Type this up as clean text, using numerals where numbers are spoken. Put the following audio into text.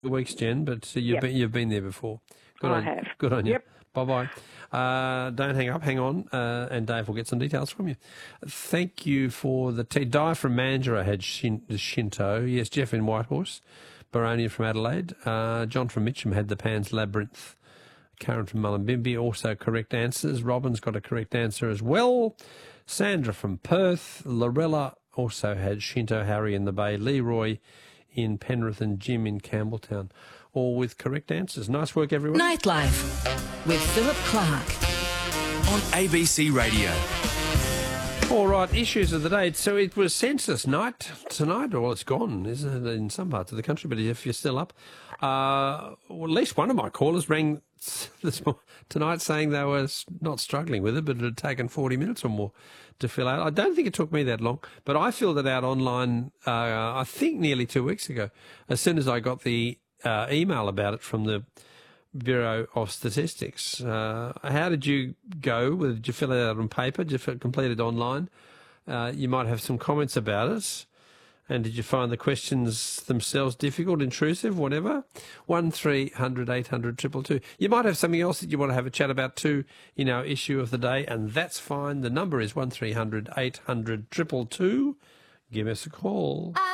weeks, Jen, but you've been there before. I have. Good on you. Yep. Bye-bye. Don't hang up. Hang on, and Dave will get some details from you. Thank you for the tea. Di from Mandurah had Shinto. Yes, Jeff in Whitehorse. Baronia from Adelaide. John from Mitcham had the Pan's Labyrinth. Karen from Mullumbimby, also correct answers. Robin's got a correct answer as well. Sandra from Perth. Lorella also had Shinto. Harry in the Bay. Leroy in Penrith and Jim in Campbelltown, all with correct answers. Nice work, everyone. Nightlife with Philip Clark on ABC Radio. All right, issues of the day. So it was census night tonight, or it's gone, isn't it, in some parts of the country, but if you're still up. Well, at least one of my callers rang tonight saying they were not struggling with it, but it had taken 40 minutes or more to fill out. I don't think it took me that long, but I filled it out online, I think nearly 2 weeks ago, as soon as I got the email about it from the Bureau of Statistics. How did you go? Did you fill it out on paper? Did you complete it online? You might have some comments about it. And did you find the questions themselves difficult, intrusive, whatever? 1300 800 222. You might have something else that you want to have a chat about too in our issue of the day, and that's fine. The number is 1300 800 222. Give us a call.